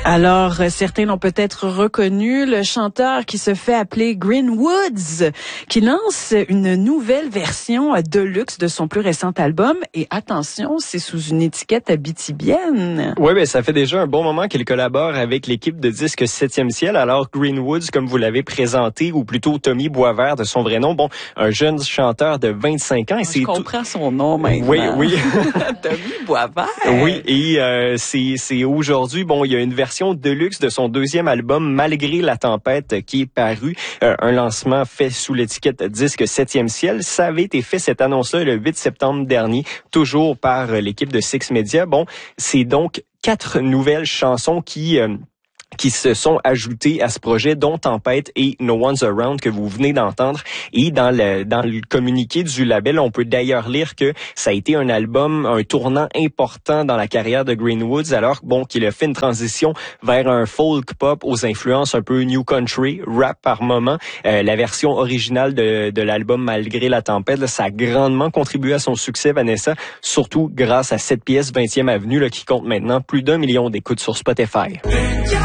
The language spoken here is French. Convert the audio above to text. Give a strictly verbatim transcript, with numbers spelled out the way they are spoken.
Alors, certains l'ont peut-être reconnu, le chanteur qui se fait appeler Green Woods, qui lance une nouvelle version deluxe de son plus récent album. Et attention, c'est sous une étiquette abitibienne. Oui, ben ça fait déjà un bon moment qu'il collabore avec l'équipe de disques septième ciel. Alors, Green Woods, comme vous l'avez présenté, ou plutôt Tommy Boisvert de son vrai nom, bon, un jeune chanteur de vingt-cinq ans. Et Je c'est comprends tout... son nom maintenant. Oui, oui. Tommy Boisvert. Oui, et euh, c'est, c'est aujourd'hui, bon, il y a une version deluxe de son deuxième album Malgré la tempête qui est paru, euh, un lancement fait sous l'étiquette disque septième ciel. Ça avait été fait, cette annonce-là, le huit septembre dernier, toujours par euh, l'équipe de Six Media. Bon, c'est donc quatre nouvelles chansons qui euh, qui se sont ajoutées à ce projet, dont Tempête et No One's Around que vous venez d'entendre. Et dans le dans le communiqué du label, on peut d'ailleurs lire que ça a été un album, un tournant important dans la carrière de Green Woods, alors bon qu'il a fait une transition vers un folk pop aux influences un peu new country, rap par moment. Euh, la version originale de, de l'album Malgré la tempête, là, ça a grandement contribué à son succès, Vanessa, surtout grâce à cette pièce vingtième avenue là, qui compte maintenant plus d'un million d'écoutes sur Spotify.